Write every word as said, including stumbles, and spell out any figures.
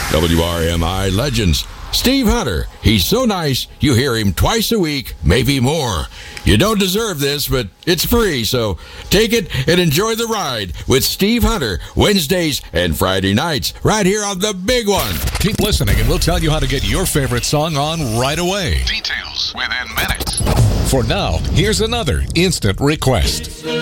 W R M I Legends. Steve Hunter. He's so nice, you hear him twice a week, maybe more. You don't deserve this, but it's free, so take it and enjoy the ride with Steve Hunter, Wednesdays and Friday nights, right here on the big one. Keep listening, and we'll tell you how to get your favorite song on right away. Details within minutes. For now, here's another instant request.